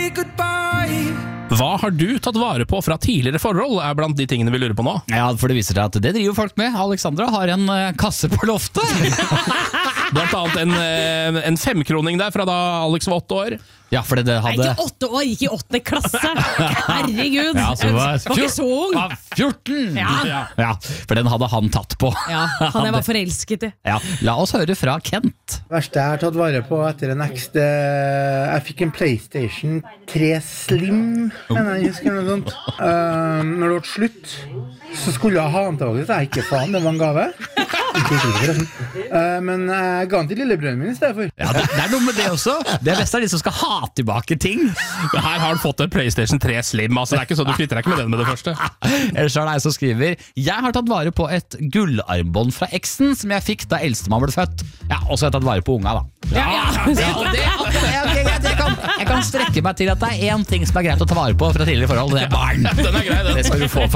say goodbye. Hva har du tatt vare på fra tidligere forhold, er blant de tingene vi lurer på nå. Ja, for det viser seg at det driver folk med. Alexandra har en kasse på loftet. Blant annet en 5-kroning der fra da Alex var 8 år. Ja, for det hadde... Nei, ikke 8 år, gikk i 8. klasse. Herregud. Ja, så var ikke så ung. Ja, 14! Ja, for den hadde han tatt på. Ja, han jeg var forelsket i. Ja, la oss høre fra Kent. Det verste jeg har tatt vare på etter en X, jeg fikk en PlayStation 3 Slim, mener jeg husker noe sånt. Når det ble slutt, så skulle jeg ha den tilbake, så jeg ikke faen, det var en gave. Men jeg ga den til lillebrønnen min i stedet for. Ja, det er noe med det også. Det beste er de som skal ha tilbake ting. Her har han fått en PlayStation 3 Slim, altså det er ikke sånn, du kvitter deg ikke med den med det første. Ellers er det jeg som skriver: jeg har tatt vare på et gullarmbånd fra eksen som jeg fikk da eldstemann ble født. Ja, og så har jeg tatt vare på unga da. Jeg kan strekke meg til at det er en ting som er greit å ta vare på fra tidligere forhold. Det er barn. Den er grei, den. Det skal du få,